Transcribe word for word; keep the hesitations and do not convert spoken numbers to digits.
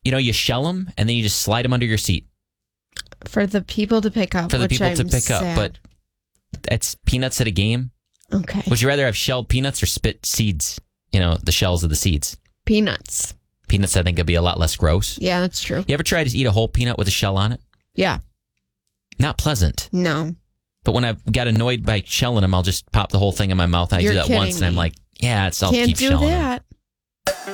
you know, you shell them and then you just slide them under your seat. For the people to pick up. For the which people I'm to pick sad. up. But it's peanuts at a game. Okay. Would you rather have shelled peanuts or spit seeds? You know, the shells of the seeds. Peanuts. Peanuts, I think, would be a lot less gross. Yeah, that's true. You ever try to eat a whole peanut with a shell on it? Yeah. Not pleasant. No. But when I got annoyed by shelling them, I'll just pop the whole thing in my mouth. I You're do that once, kidding and I'm me. like, yeah, it's I'll Can't keep do shelling that. them.